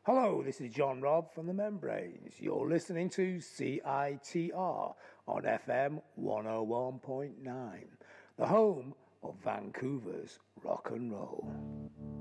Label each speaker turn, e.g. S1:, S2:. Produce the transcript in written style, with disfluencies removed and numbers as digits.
S1: Hello, this is John Robb from The Membranes. You're listening to CITR on FM 101.9, the home of Vancouver's rock and roll.